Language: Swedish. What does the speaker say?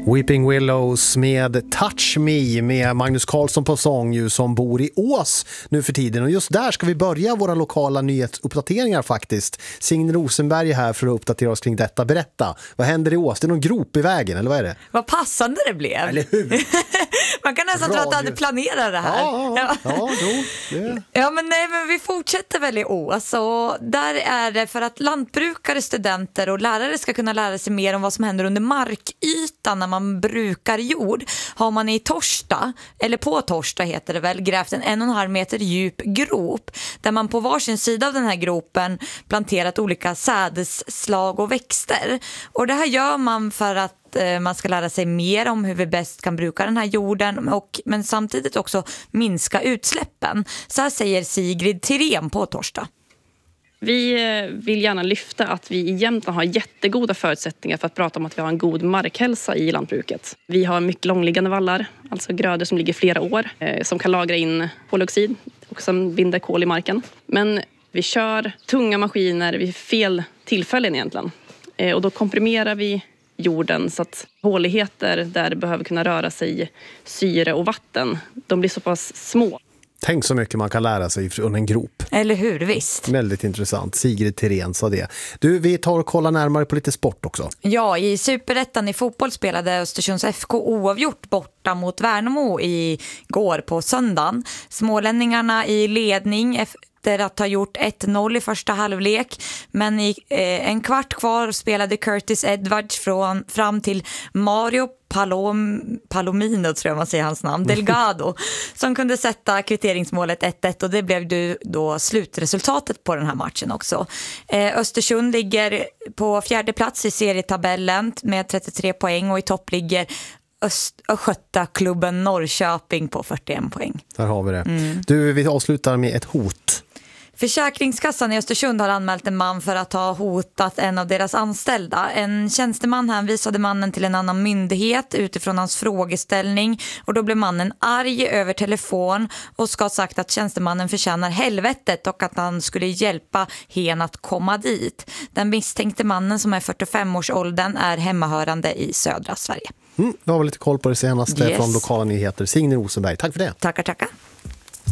Weeping Willows med Touch Me med Magnus Karlsson på sång ju, som bor i Ås nu för tiden. Och just där ska vi börja våra lokala nyhetsuppdateringar faktiskt. Signe Rosenberg är här för att uppdatera oss kring detta. Berätta, vad händer i Ås? Det är någon grop i vägen, eller vad är det? Vad passande det blev. Eller hur? Man kan nästan tro att du hade planerat det här. Men vi fortsätter väl i Ås. Och där är det för att lantbrukare, studenter och lärare ska kunna lära sig mer om vad som händer under markytan när man brukar jord, har man i Torsta, eller på Torsta heter det väl, grävt en 1,5 meter djup grop där man på varsin sida av den här gropen planterat olika sädesslag och växter. Och det här gör man för att man ska lära sig mer om hur vi bäst kan bruka den här jorden, men samtidigt också minska utsläppen. Så här säger Sigrid Thirén på Torsta. Vi vill gärna lyfta att vi i Jämtland har jättegoda förutsättningar för att prata om att vi har en god markhälsa i lantbruket. Vi har mycket långliggande vallar, alltså grödor som ligger flera år, som kan lagra in koldioxid och som binder kol i marken. Men vi kör tunga maskiner vid fel tillfällen egentligen. Och då komprimerar vi jorden så att håligheter där det behöver kunna röra sig syre och vatten, de blir så pass små. Tänk så mycket man kan lära sig från en grop. Eller hur, visst. Väldigt intressant. Sigrid Thirén sa det. Du, vi tar och kollar närmare på lite sport också. Ja, i Superettan i fotboll spelade Östersunds FK oavgjort borta mot Värnamo igår på söndagen. Smålänningarna i ledning efter att ha gjort 1-0 i första halvlek, men i en kvart kvar spelade Curtis Edwards fram till Mario Palomino, tror jag man säger hans namn, Delgado, som kunde sätta kvitteringsmålet 1-1, och det blev då slutresultatet på den här matchen också. Östersund ligger på 4:e plats i serietabellen med 33 poäng, och i topp ligger Östgötaklubben Norrköping på 41 poäng. Där har vi det. Du, vi avslutar med ett hot. Försäkringskassan i Östersund har anmält en man för att ha hotat en av deras anställda. En tjänsteman hänvisade mannen till en annan myndighet utifrån hans frågeställning, och då blev mannen arg över telefon och ska ha sagt att tjänstemannen förtjänar helvetet och att han skulle hjälpa hen att komma dit. Den misstänkte mannen, som är 45-årsåldern, är hemmahörande i södra Sverige. Vi har väl lite koll på det senaste från lokala nyheter. Signe Rosenberg, tack för det. Tackar.